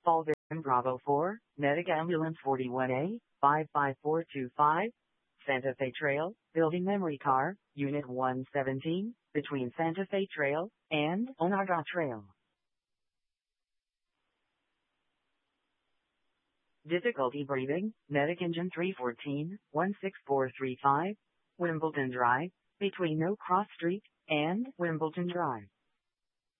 Fall victim Bravo 4, Medic Ambulance 41A, 55425, Santa Fe Trail, Building Memory Car, Unit 117, between Santa Fe Trail and Onaga Trail. Difficulty breathing, Medic Engine 314, 16435, Wimbledon Drive, between No Cross Street and Wimbledon Drive.